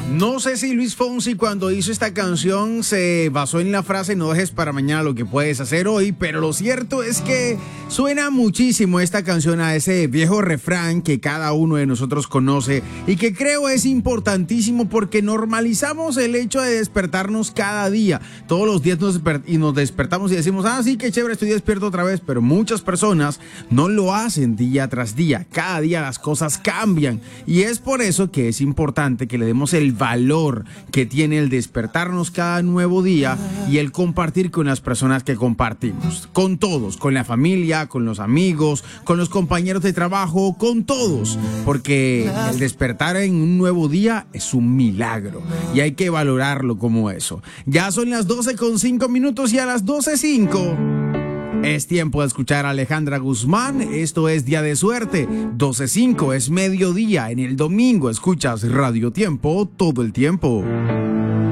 No sé si Luis Fonsi cuando hizo esta canción se basó en la frase no dejes para mañana lo que puedes hacer hoy, pero lo cierto es que suena muchísimo esta canción a ese viejo refrán que cada uno de nosotros conoce y que creo es importantísimo porque normalizamos el hecho de despertarnos cada día. Todos los días nos despertamos y decimos, sí, qué chévere, estoy despierto otra vez, pero muchas personas no lo hacen día tras día. Cada día las cosas cambian y es por eso que es importante que le demos el valor que tiene el despertarnos cada nuevo día y el compartir con las personas que compartimos, con todos, con la familia, con los amigos, con los compañeros de trabajo, con todos, porque el despertar en un nuevo día es un milagro y hay que valorarlo como eso. Ya son las 12:05 y a las 12:05 es tiempo de escuchar a Alejandra Guzmán. Esto es Día de Suerte. 12:05 es mediodía. En el domingo escuchas Radio Tiempo todo el tiempo.